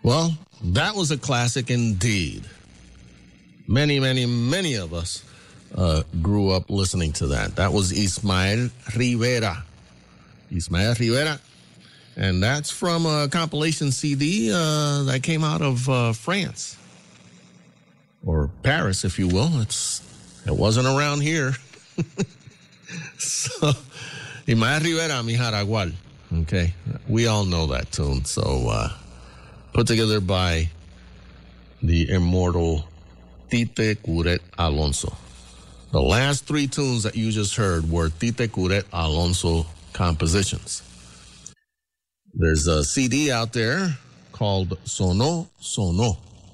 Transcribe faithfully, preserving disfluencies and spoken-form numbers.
Well, that was a classic indeed. Many, many, many of us uh, grew up listening to that. That was Ismael Rivera. Ismael Rivera. And that's from a compilation C D uh, that came out of uh, France. Or Paris, if you will. It's It wasn't around here. So, Ismael Rivera, Mi Jaragual. Okay, we all know that tune. So, uh, put together by the immortal Tite Curet Alonso. The last three tunes that you just heard were Tite Curet Alonso compositions. There's a C D out there called Sono Sono.